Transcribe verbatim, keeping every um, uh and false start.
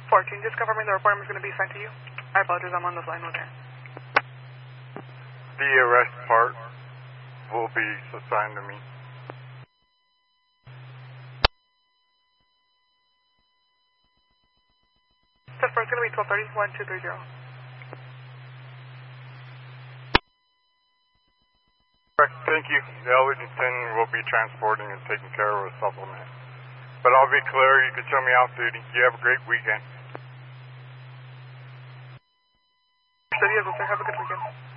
fourteen, just confirming the report is going to be sent to you. I apologize, I'm on the line with her. The arrest part will be assigned to me. The first going to be twelve thirty, one two three zero. Thank you. The Ellington will be transporting and taking care of a supplement. But I'll be clear. You can show me off duty. You have a great weekend. Have a good weekend.